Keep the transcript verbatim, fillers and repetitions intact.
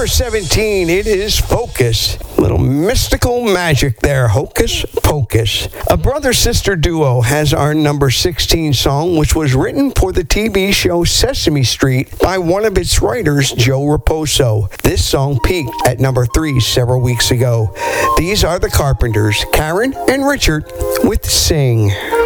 number seventeen, it is Focus. Little mystical magic there, Hocus Pocus. A brother-sister duo has our number sixteen song, which was written for the T V show Sesame Street by one of its writers, Joe Raposo. This song peaked at number three several weeks ago. These are the Carpenters, Karen and Richard with Sing.